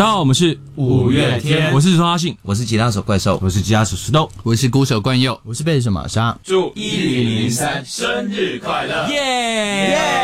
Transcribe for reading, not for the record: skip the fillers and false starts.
大家好，我们是五月天， 我是周阿信， 我是吉他手怪兽， 我是吉他手石头， 我是鼓手冠佑， 我是贝斯手玛莎。 祝1003生日快乐！ 耶！